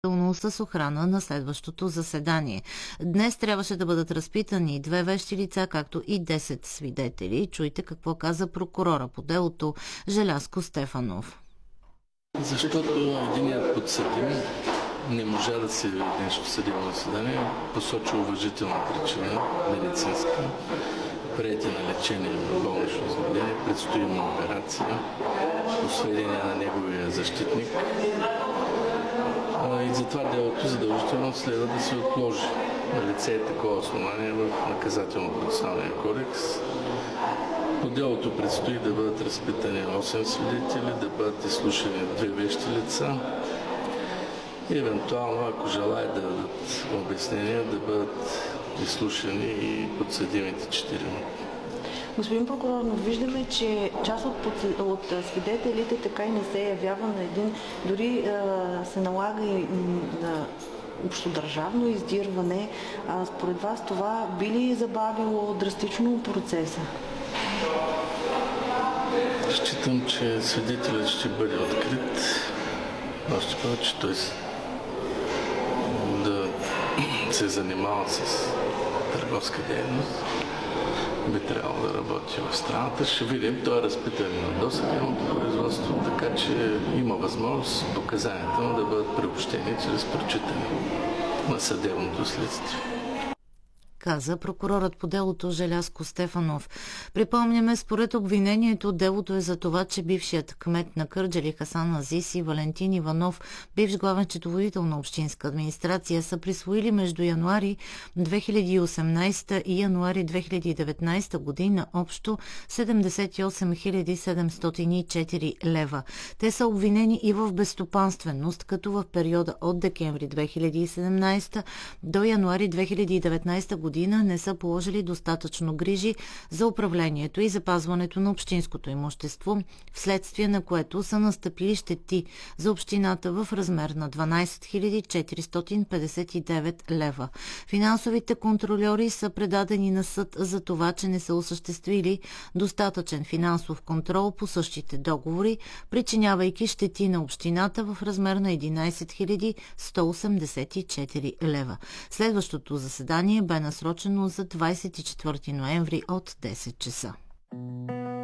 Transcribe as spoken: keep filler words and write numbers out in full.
с охрана на следващото заседание. Днес трябваше да бъдат разпитани две вещи лица, както и десет свидетели. Чуйте какво каза прокурора по делото Желязко Стефанов. Защото единият подсъдим не можа да се яви днешно съдебно заседание, посочи уважителна причина, медицинска, приети на лечение в болнично заведение, предстои му операция, по сведение на неговия защитник. И затова делото задължително следва да се отложи. На лице е такова основание в Наказателно-процесуалния кодекс. По делото предстои да бъдат разпитани осем свидетели, да бъдат изслушани две вещи лица и евентуално, ако желаят да дадат обяснения, да бъдат изслушани и подсъдимите четирима. Господин прокурор, но виждаме, че част от, от свидетелите така и не се явява на един, дори а, се налага и на общодържавно издирване. А, според вас това би ли забавило драстично процеса? Считам, че свидетелят ще бъде открит. Още повече той да се занимава с търговска дейност. Би трябвало да работи в страната. Ще видим, той е разпитан на досъдебното производство, така че има възможност показанията му да бъдат приобщени чрез прочитане на съдебното следствие, каза прокурорът по делото Желязко Стефанов. Припомняме, според обвинението, делото е за това, че бившият кмет на Кърджали Хасан Азис и Валентин Иванов, бивш главен счетоводител на общинска администрация, са присвоили между януари две хиляди и осемнадесета и януари две хиляди и деветнадесета година общо седемдесет и осем хиляди седемстотин и четири лева. Те са обвинени и в безстопанственост, като в периода от декември две хиляди и седемнадесета до януари две хиляди и деветнадесета година година не са положили достатъчно грижи за управлението и запазването на общинското имущество, вследствие на което са настъпили щети за общината в размер на дванадесет хиляди четиристотин петдесет и девет лева. Финансовите контрольори са предадени на съд за това, че не са осъществили достатъчен финансов контрол по същите договори, причинявайки щети на общината в размер на единадесет хиляди сто осемдесет и четири лева. Следващото заседание бе насрочено за двадесет и четвърти ноември от десет часа.